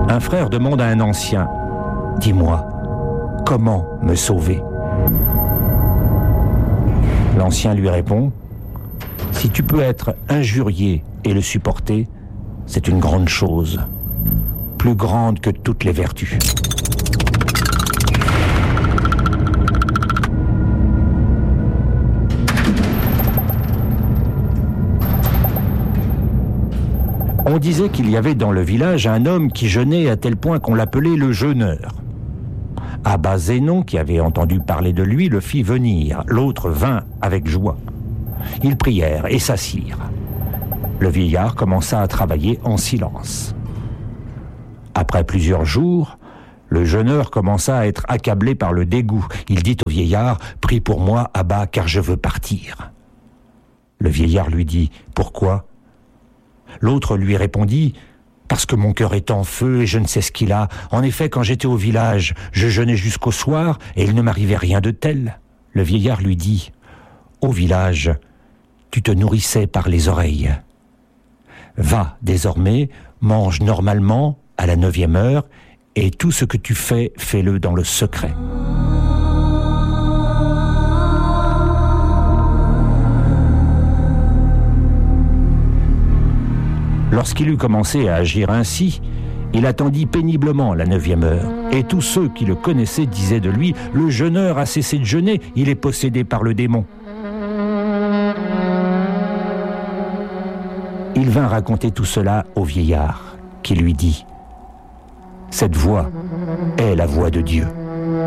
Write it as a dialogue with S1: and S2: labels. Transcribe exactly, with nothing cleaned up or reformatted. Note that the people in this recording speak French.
S1: Un frère demande à un ancien, « Dis-moi, comment me sauver ?» L'ancien lui répond, « Si tu peux être injurié et le supporter, c'est une grande chose, plus grande que toutes les vertus. » On disait qu'il y avait dans le village un homme qui jeûnait à tel point qu'on l'appelait le jeûneur. Abba Zénon, qui avait entendu parler de lui, le fit venir. L'autre vint avec joie. Ils prièrent et s'assirent. Le vieillard commença à travailler en silence. Après plusieurs jours, le jeûneur commença à être accablé par le dégoût. Il dit au vieillard, « Prie pour moi, Abba, car je veux partir. » Le vieillard lui dit, « Pourquoi ?» L'autre lui répondit, « Parce que mon cœur est en feu et je ne sais ce qu'il a. En effet, quand j'étais au village, je jeûnais jusqu'au soir et il ne m'arrivait rien de tel. » Le vieillard lui dit, « Au village, tu te nourrissais par les oreilles. Va désormais, mange normalement à la neuvième heure et tout ce que tu fais, fais-le dans le secret. » Lorsqu'il eut commencé à agir ainsi, il attendit péniblement la neuvième heure. Et tous ceux qui le connaissaient disaient de lui, « Le jeûneur a cessé de jeûner, il est possédé par le démon. » Il vint raconter tout cela au vieillard, qui lui dit, « Cette voix est la voix de Dieu. »